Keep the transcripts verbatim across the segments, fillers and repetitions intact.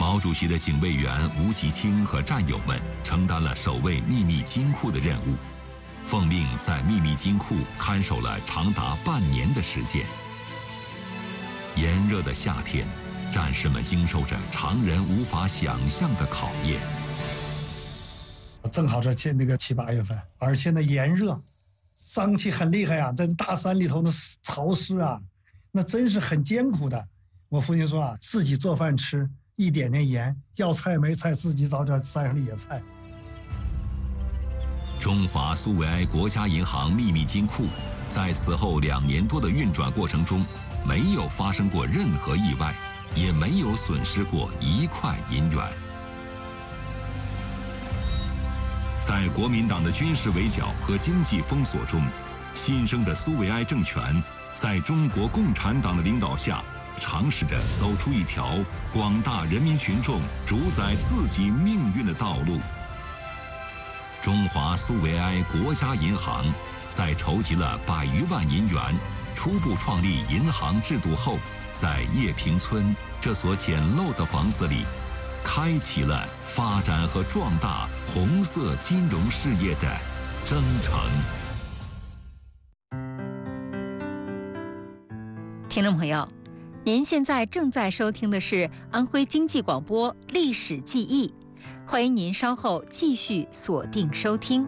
毛主席的警卫员吴吉清和战友们承担了守卫秘密金库的任务，奉命在秘密金库看守了长达半年的时间。炎热的夏天，战士们经受着常人无法想象的考验。 正好这七那个七八月份，而且呢炎热，瘴气很厉害啊，在大山里头的潮湿啊，那真是很艰苦的。我父亲说啊，自己做饭吃，一点点盐，要菜没菜自己找点山上的野菜。 中华苏维埃国家银行秘密金库在此后两年多的运转过程中，没有发生过任何意外，也没有损失过一块银元。在国民党的军事围剿和经济封锁中，新生的苏维埃政权在中国共产党的领导下，尝试着走出一条广大人民群众主宰自己命运的道路。中华苏维埃国家银行在筹集了百余万银元，初步创立银行制度后，在叶平村这所简陋的房子里，开启了发展和壮大红色金融事业的征程。 听众朋友，您现在正在收听的是安徽经济广播《历史记忆》，欢迎您稍后继续锁定收听。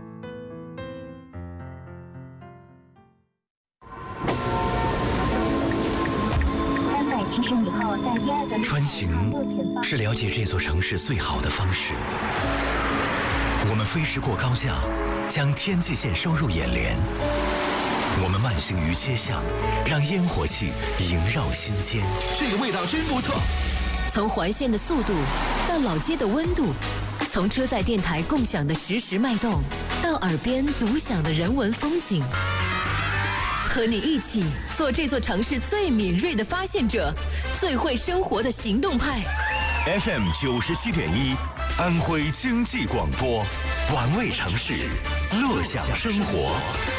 穿行是了解这座城市最好的方式。我们飞驰过高架，将天际线收入眼帘。我们慢行于街巷，让烟火气萦绕心间。 这个味道真不错。 从环线的速度到老街的温度，从车载电台共享的实时脉动，到耳边独享的人文风景。和你一起做这座城市最敏锐的发现者，最会生活的行动派。 F M 九十七点一，安徽经济广播，玩味城市，乐享生活。